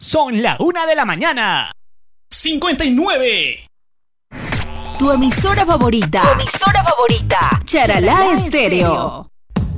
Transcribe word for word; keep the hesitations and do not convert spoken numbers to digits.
Son la una de la mañana. cincuenta y nueve. Tu emisora favorita. Tu emisora favorita. Charalá Estéreo.